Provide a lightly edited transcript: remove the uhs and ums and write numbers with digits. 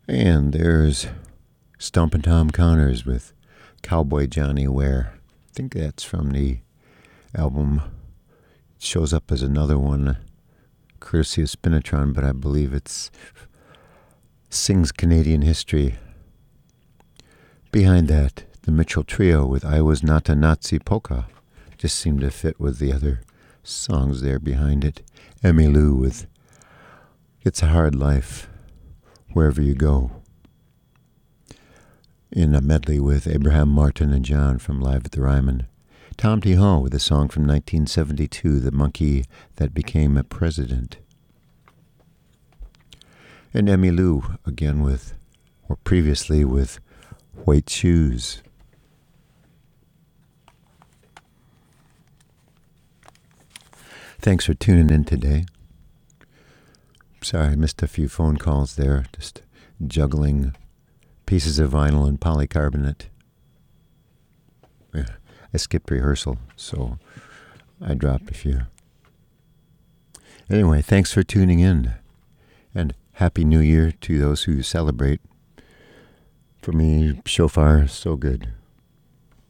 And there's Stompin' Tom Connors with Cowboy Johnny Ware. I think that's from the album. It shows up as another one, courtesy of Spinatron, but I believe it's Sings Canadian History. Behind that, the Mitchell Trio with I Was Not a Nazi Polka. Just seemed to fit with the other songs there behind it. Emmylou with It's a Hard Life, Wherever You Go. In a medley with Abraham Martin and John from Live at the Ryman. Tom T. Hall with a song from 1972, The Monkey That Became a President. And Emmylou again with, or previously with, White Shoes. Thanks for tuning in today. Sorry, I missed a few phone calls there, just juggling pieces of vinyl and polycarbonate. I skipped rehearsal, so I dropped a few. Anyway, thanks for tuning in, and Happy New Year to those who celebrate. For me, so far, so good.